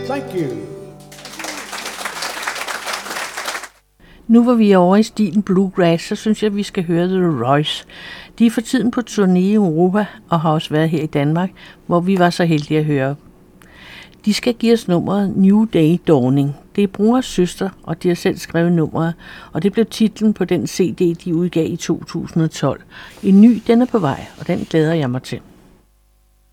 Thank you. Nu hvor vi er over i stilen bluegrass, så synes jeg, vi skal høre The Royce. De er for tiden på turné i Europa og har også været her i Danmark, hvor vi var så heldige at høre. De skal give os nummeret New Day Dawning. Det er brors søster, og de har selv skrevet nummeret, og det blev titlen på den CD, de udgav i 2012. En ny, den er på vej, og den glæder jeg mig til.